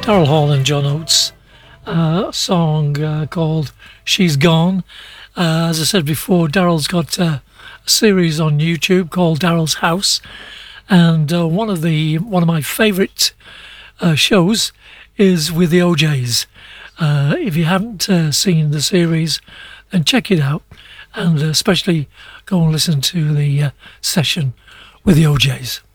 Daryl Hall and John Oates, a song called She's Gone. As I said before, Daryl's got a series on YouTube called Daryl's House, and one of my favourite shows is with the OJs. If you haven't seen the series, then check it out, and especially go and listen to the session with the OJs.